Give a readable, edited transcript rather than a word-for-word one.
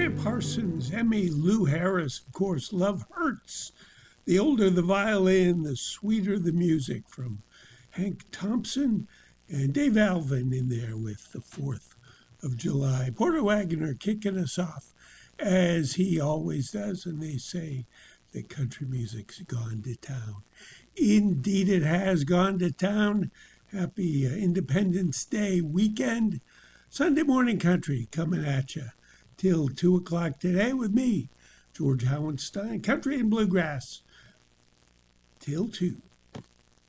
Grant Parsons, Emmy Lou Harris, of course, Love Hurts. The older the violin, the sweeter the music, from Hank Thompson and Dave Alvin in there with the 4th of July. Porter Wagoner kicking us off as he always does, and they say that country music's gone to town. Indeed, it has gone to town. Happy Independence Day weekend. Sunday morning country coming at you till 2 o'clock today with me, George Howenstein. Country and bluegrass till 2.